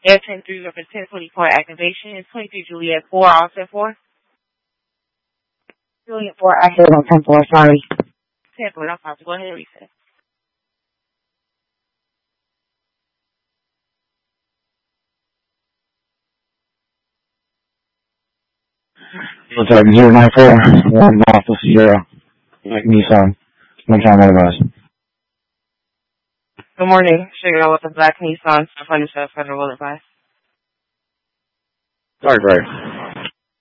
Air 10-3 reference 1024 activation. Is 23 Juliet 4 all set for? Juliet 4 active on 10-4, sorry. 10-4, no problem. Go ahead and reset. What's up, 094, 1 Alpha Sierra, like Nissan, one-time otherwise. Good morning. Sugar with the black Nissan 507 Federal Boulevard. Sorry, Greg.